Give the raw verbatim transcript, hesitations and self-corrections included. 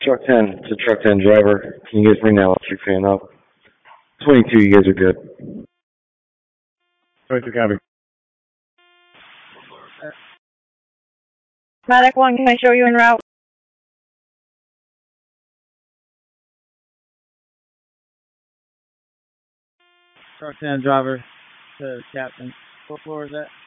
Truck ten, it's a truck ten driver. Can you guys bring that electric fan up? twenty-two, you guys are good. twenty-two copy. Medic one, can I show you en route? Truck ten driver to captain. What floor is that?